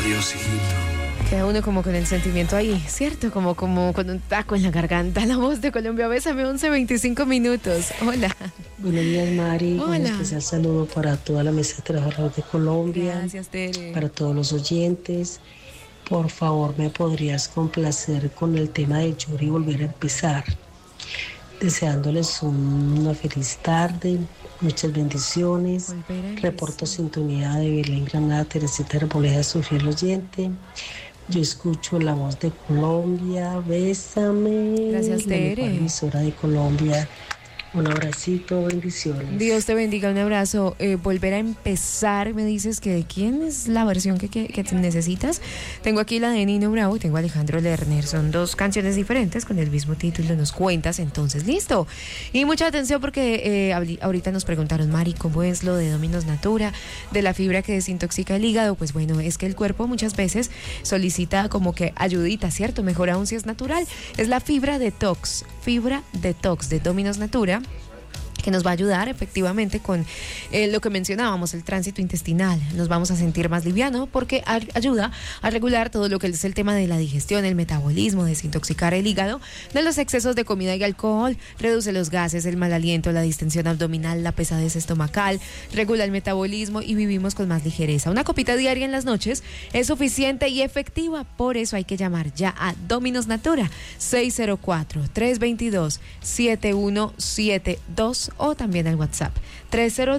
Adiós, hijito. Queda uno como con el sentimiento ahí, ¿cierto? Como con un taco en la garganta. La voz de Colombia, bésame 11:25 minutos. Hola. Buenos días, Mari. Hola. Un especial saludo para toda la mesa de trabajadores de Colombia. Gracias, Tere. Para todos los oyentes. Por favor, ¿me podrías complacer con el tema de Yuri y volver a empezar? Deseándoles una feliz tarde, muchas bendiciones. Reporto sintonía de Belén Granada, Teresita Arboleda, su fiel oyente. Yo escucho la voz de Colombia, bésame. Gracias, Tere. La mejor emisora de Colombia. Un abracito, bendiciones. Dios te bendiga, un abrazo. Volver a empezar, me dices que de quién es la versión que necesitas. Tengo aquí la de Nino Bravo y tengo a Alejandro Lerner. Son dos canciones diferentes con el mismo título, nos cuentas, entonces listo. Y mucha atención porque ahorita nos preguntaron, Mari, ¿cómo es lo de Dominos Natura, de la fibra que desintoxica el hígado? Pues bueno, es que el cuerpo muchas veces solicita como que ayudita, ¿cierto? Mejor aún si es natural. Es la fibra detox de Dominos Natura, que nos va a ayudar efectivamente con lo que mencionábamos, el tránsito intestinal. Nos vamos a sentir más liviano porque ayuda a regular todo lo que es el tema de la digestión, el metabolismo, desintoxicar el hígado de los excesos de comida y alcohol, reduce los gases, el mal aliento, la distensión abdominal, la pesadez estomacal, regula el metabolismo y vivimos con más ligereza. Una copita diaria en las noches es suficiente y efectiva, por eso hay que llamar ya a Dominos Natura, 604-322-7172 o también al WhatsApp 30